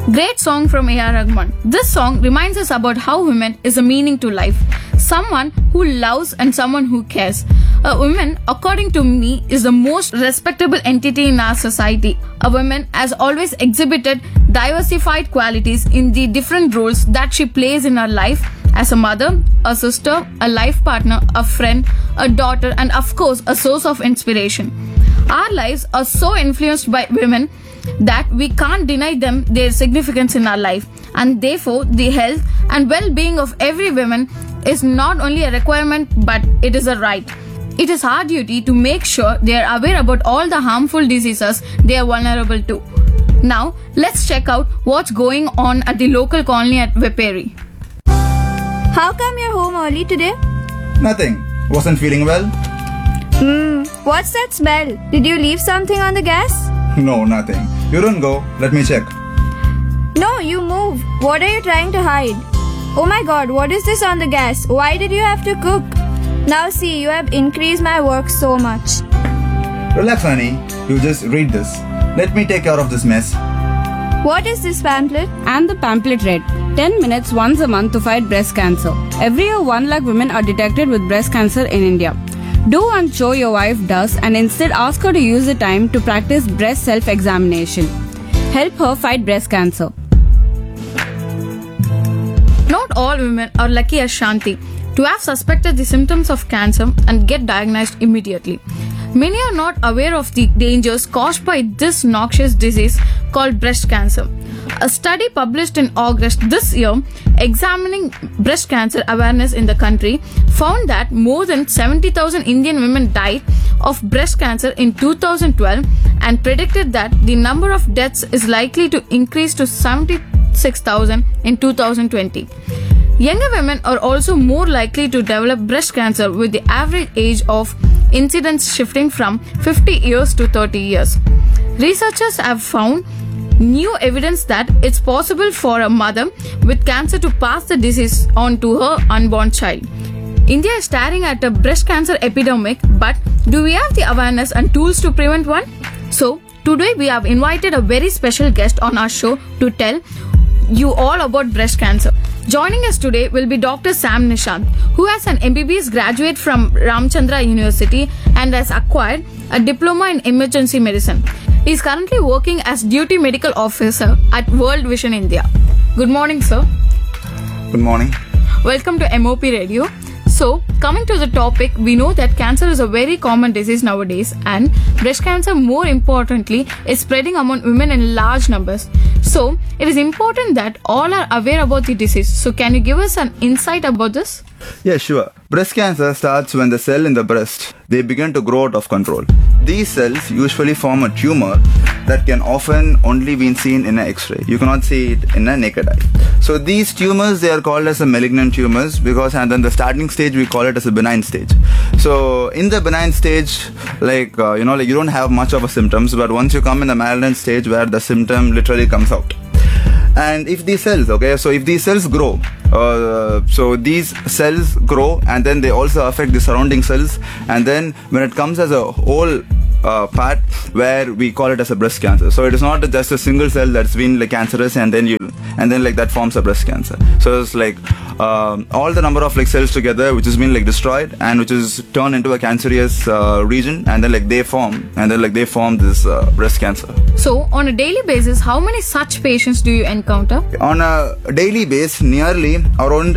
Great song from A.R. Rahman. This song reminds us about how women is a meaning to life. Someone who loves and someone who cares. A woman, according to me, is the most respectable entity in our society. A woman has always exhibited diversified qualities in the different roles that she plays in her life as a mother, a sister, a life partner, a friend, a daughter, and of course, a source of inspiration. Our lives are so influenced by women that we can't deny them their significance in our life, and therefore the health and well-being of every woman is not only a requirement but it is a right. It is our duty to make sure they are aware about all the harmful diseases they are vulnerable to. Now let's check out what's going on at the local colony at Viperi. How come you're home early today? Nothing. Wasn't feeling well? What's that smell? Did you leave something on the gas? No, nothing. You don't go. Let me check. No, you move. What are you trying to hide? Oh my god, what is this on the gas? Why did you have to cook? Now see, you have increased my work so much. Relax, honey. You just read this. Let me take care of this mess. What is this pamphlet? And the pamphlet read, 10 minutes once a month to fight breast cancer. Every year 1 lakh women are detected with breast cancer in India. Do and show your wife does and instead ask her to use the time to practice breast self-examination. Help her fight breast cancer. Not all women are lucky as Shanti to have suspected the symptoms of cancer and get diagnosed immediately. Many are not aware of the dangers caused by this noxious disease called breast cancer. A study published in August this year examining breast cancer awareness in the country found that more than 70,000 Indian women died of breast cancer in 2012 and predicted that the number of deaths is likely to increase to 76,000 in 2020. Younger women are also more likely to develop breast cancer with the average age of incidence shifting from 50 years to 30 years. Researchers have found new evidence that it's possible for a mother with cancer to pass the disease on to her unborn child. India is staring at a breast cancer epidemic, but do we have the awareness and tools to prevent one? So, today we have invited a very special guest on our show to tell you all about breast cancer. Joining us today will be Dr. Sam Nishant, who has an MBBS graduate from Ramchandra University and has acquired a diploma in emergency medicine. He is currently working as duty medical officer at World Vision India. Good morning, sir. Good morning. Welcome to MOP Radio. So, coming to the topic, we know that cancer is a very common disease nowadays, and breast cancer, more importantly, is spreading among women in large numbers. So, it is important that all are aware about the disease. So, can you give us an insight about this? Yeah, sure. Breast cancer starts when the cell in the breast, they begin to grow out of control. These cells usually form a tumor that can often only be seen in an X-ray. You cannot see it in a naked eye. So these tumors, they are called as a malignant tumors because, and then the starting stage, we call it as a benign stage. So in the benign stage, you don't have much of a symptoms, but once you come in the malignant stage where the symptom literally comes out. And if these cells, if these cells grow, so these cells grow and then they also affect the surrounding cells, and then when it comes as a whole part where we call it as a breast cancer. So it is not just a single cell that's been cancerous and then that forms a breast cancer. So it's all the number of cells together which has been destroyed and which is turned into a cancerous region, and then they form this breast cancer. So on a daily basis, how many such patients do you encounter? On a daily basis, nearly around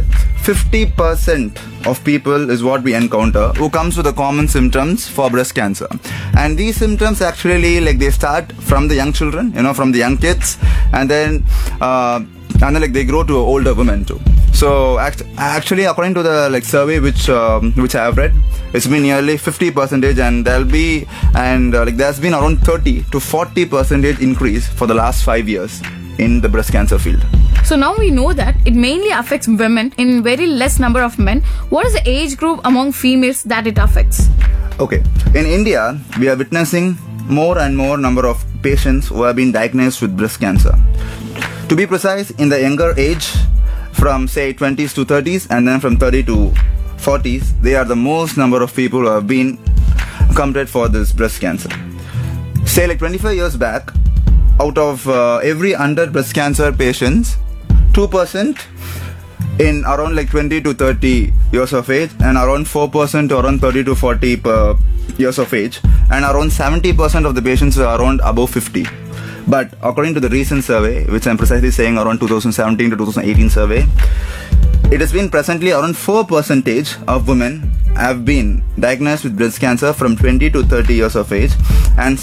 50% of people is what we encounter who comes with the common symptoms for breast cancer. And these symptoms actually they start from the young children, from the young kids, and then they grow to older women too. So actually, according to the survey which I have read, it's been nearly 50%, and there's been around 30 to 40% increase for the last 5 years in the breast cancer field. So now we know that it mainly affects women in very less number of men. What is the age group among females that it affects? Okay, in India, we are witnessing more and more number of patients who have been diagnosed with breast cancer. To be precise, in the younger age, from say 20s to 30s, and then from 30 to 40s, they are the most number of people who have been counted for this breast cancer. Say 25 years back, out of every 100 breast cancer patients, 2% in around like 20 to 30 years of age, and around 4% to around 30 to 40 years of age, and around 70% of the patients are around above 50. But according to the recent survey, which I'm precisely saying around 2017 to 2018 survey, it has been presently around 4% of women have been diagnosed with breast cancer from 20 to 30 years of age, and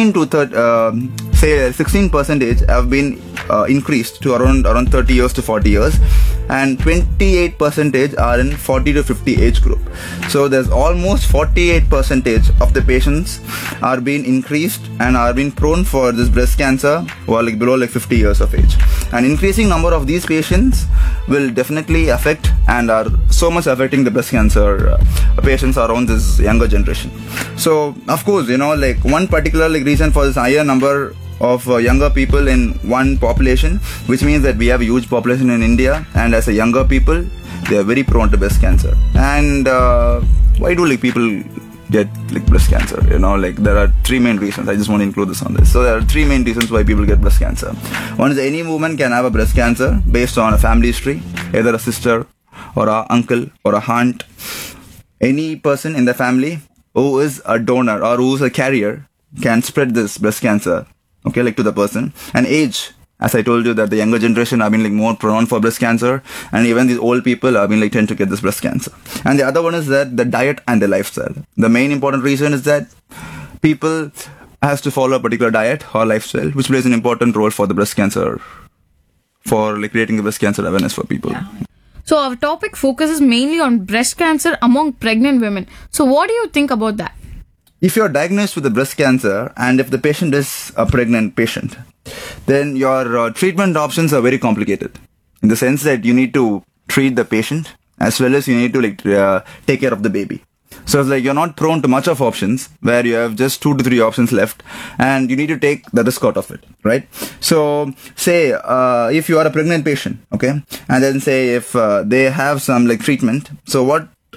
16% have been increased to around 30 years to 40 years, and 28% are in 40 to 50 age group. So there's almost 48% of the patients are being increased and are being prone for this breast cancer who are like below like 50 years of age. An increasing number of these patients will definitely affect and are so much affecting the breast cancer patients around this younger generation. So of course, like one particular like reason for this higher number of younger people in one population, which means that we have a huge population in India, and as a younger people, they are very prone to breast cancer. And why do like people get like breast cancer? Like there are three main reasons. I just want to include this on this. So there are three main reasons why people get breast cancer. One is any woman can have a breast cancer based on a family history, either a sister or a uncle or a aunt. Any person in the family who is a donor or who is a carrier can spread this breast cancer, okay, like to the person. And age, as I told you, that the younger generation have been like more prone for breast cancer, and even these old people have been like tend to get this breast cancer. And the other one is that the diet and the lifestyle. The main important reason is that people has to follow a particular diet or lifestyle, which plays an important role for the breast cancer, for like creating the breast cancer awareness for people. Yeah. So our topic focuses mainly on breast cancer among pregnant women. So what do you think about that? If you're diagnosed with a breast cancer and if the patient is a pregnant patient, then your treatment options are very complicated, in the sense that you need to treat the patient as well as you need to take care of the baby. So it's like you're not prone to much of options where you have just 2 to 3 options left, and you need to take the risk out of it, right? So say if you are a pregnant patient, okay, and then say if they have some like treatment, so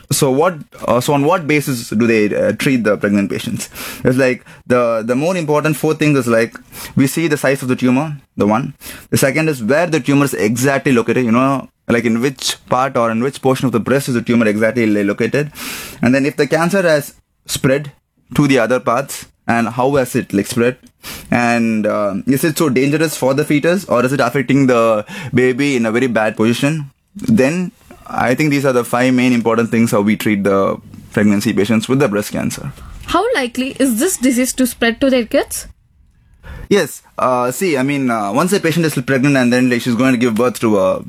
on what basis do they treat the pregnant patients? It's like the more important 4 things is like we see the size of the tumor, the one. The second is where the tumor is exactly located, like in which part or in which portion of the breast is the tumor exactly located. And then if the cancer has spread to the other parts, and how has it like spread? And is it so dangerous for the fetus, or is it affecting the baby in a very bad position? Then I think these are the 5 main important things how we treat the pregnancy patients with the breast cancer. How likely is this disease to spread to their kids? Yes. Once a patient is pregnant and then like she's going to give birth to her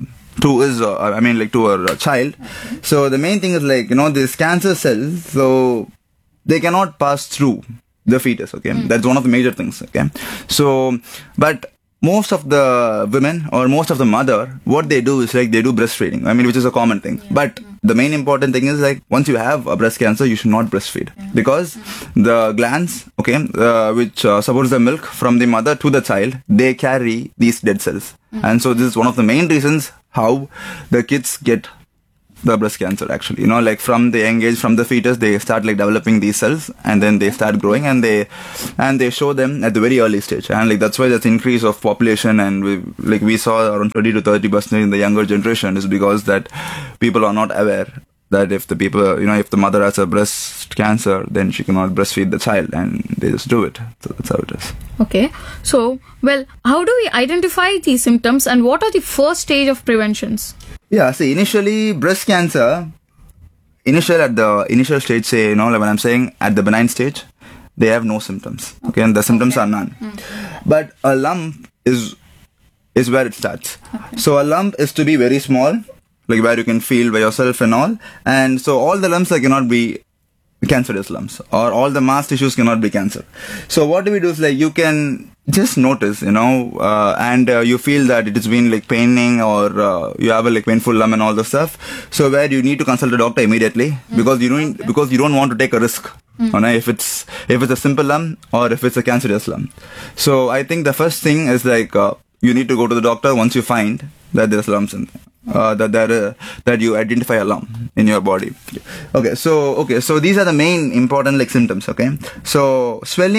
child. Okay. So the main thing is like, these cancer cells, so they cannot pass through the fetus. Okay. That's one of the major things. Okay. So, but most of the women or most of the mother, what they do is like they do breastfeeding, which is a common thing. Yeah. But the main important thing is like once you have a breast cancer, you should not breastfeed, because the glands, which supports the milk from the mother to the child, they carry these dead cells. And so this is one of the main reasons how the kids get the breast cancer actually. Like from the young age, from the fetus, they start like developing these cells, and then they start growing, and they show them at the very early stage. And like that's why there's increase of population, and we saw around 20 to 30% in the younger generation is because that people are not aware that if the mother has a breast cancer, then she cannot breastfeed the child, and they just do it. So that's how it is. Okay. So, how do we identify these symptoms, and what are the first stage of preventions? Yeah, see, initially, breast cancer, at the initial stage, say, like when I'm saying at the benign stage, they have no symptoms. Okay, and the symptoms are none. But a lump is where it starts. Okay. So a lump is to be very small, like where you can feel by yourself and all. And so all the lumps cannot be cancerous lumps, or all the mass tissues cannot be cancer. So what do we do is like you can just notice, and you feel that it has been like paining, or you have a like painful lump and all the stuff. So where you need to consult a doctor immediately, because you don't want to take a risk. If it's a simple lump or if it's a cancerous lump. So I think the first thing is like you need to go to the doctor once you find that there's lumps in that you identify a lump in your body. So these are the main important like symptoms. Okay, so swelling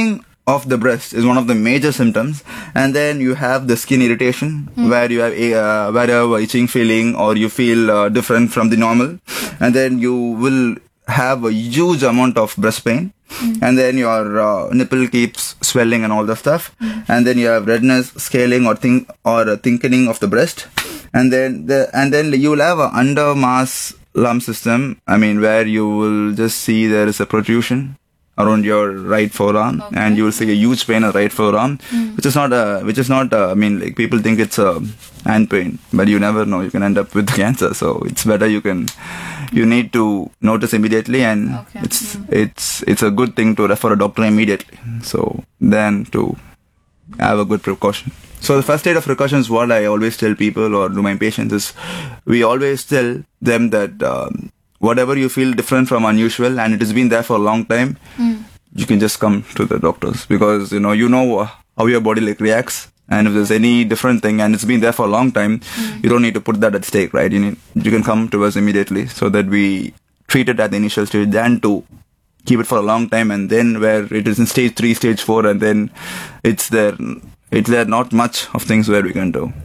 of the breast is one of the major symptoms, and then you have the skin irritation where you have a itching feeling, or you feel different from the normal, and then you will have a huge amount of breast pain, and then your nipple keeps swelling and all that stuff, and then you have redness, scaling, or a thickening of the breast, and then you will have an under mass lump system. I mean, where you will just see there is a protrusion around your right forearm, and you will see a huge pain on the right forearm, which is not I mean, like, people think it's a hand pain, but you never know, you can end up with cancer. So it's better you need to notice immediately, and it's a good thing to refer a doctor immediately, so then to have a good precaution. So the first aid of precautions, what I always tell people or to my patients is, we always tell them that whatever you feel different from unusual and it has been there for a long time, you can just come to the doctors, because you know how your body reacts, and if there's any different thing and it's been there for a long time, you don't need to put that at stake, right? You can come to us immediately, so that we treat it at the initial stage, than to keep it for a long time, and then where it is in stage 3, stage 4, and then it's there not much of things where we can do.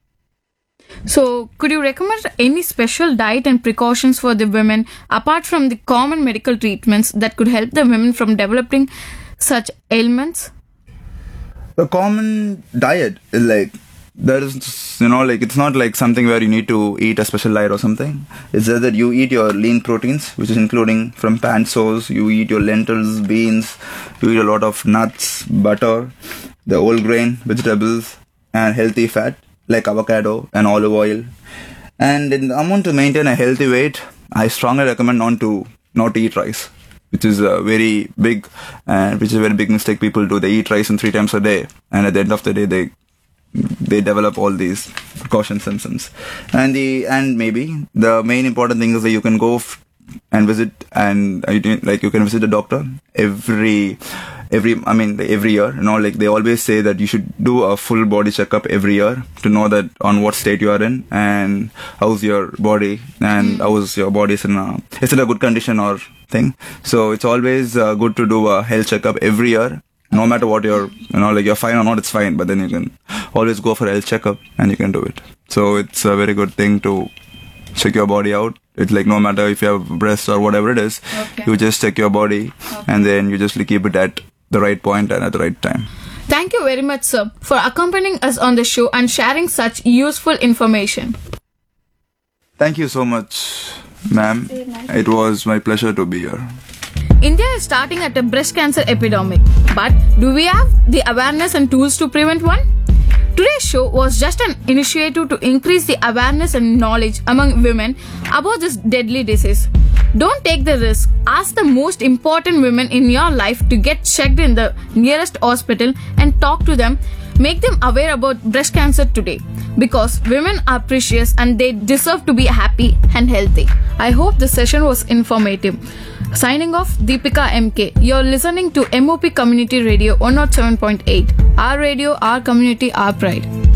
So, could you recommend any special diet and precautions for the women apart from the common medical treatments that could help the women from developing such ailments? The common diet is there is, it's not like something where you need to eat a special diet or something. It's just that you eat your lean proteins, which is including from plant source, you eat your lentils, beans, you eat a lot of nuts, butter, the whole grain, vegetables, and healthy fat, like avocado and olive oil. And in the amount to maintain a healthy weight, I strongly recommend not to eat rice, which is a very big mistake people do. They eat rice 3 times a day, and at the end of the day, they develop all these precaution symptoms. And maybe the main important thing is that you can go and visit, and you can visit a doctor every year. They always say that you should do a full body checkup every year to know that on what state you are in, and how's your body, and how's your body is in a good condition or thing. So it's always good to do a health checkup every year, no matter what you're fine or not, it's fine, but then you can always go for a health checkup and you can do it. So it's a very good thing to check your body out. It's no matter if you have breast or whatever it is, you just check your body, and then you just keep it at the right point and at the right time. Thank you very much, sir, for accompanying us on the show and sharing such useful information. Thank you so much, ma'am. It was my pleasure to be here. India is starting at a breast cancer epidemic, but do we have the awareness and tools to prevent one? Today's show was just an initiative to increase the awareness and knowledge among women about this deadly disease. Don't take the risk. Ask the most important women in your life to get checked in the nearest hospital and talk to them. Make them aware about breast cancer today, because women are precious and they deserve to be happy and healthy. I hope the session was informative. Signing off, Deepika MK. You're listening to MOP Community Radio 107.8. Our radio, our community, our pride.